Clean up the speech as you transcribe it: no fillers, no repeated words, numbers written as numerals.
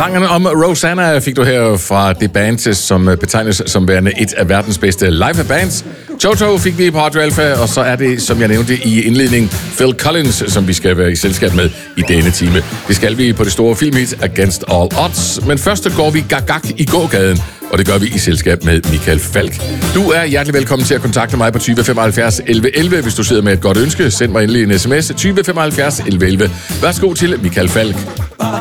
Sangen om Rosanna fik du her fra det band, som betegnes som værende et af verdens bedste live bands. Toto fik vi på Radio Alpha, og så er det, som jeg nævnte i indledning, Phil Collins, som vi skal være i selskab med i denne time. Det skal vi på det store filmhit Against All Odds, men først går vi gag i gågaden, og det gør vi i selskab med Michael Falch. Du er hjertelig velkommen til at kontakte mig på 20 75 11 11, hvis du sidder med et godt ønske. Send mig endelig en sms 20 75 11 11. Værsgo til Michael Falch.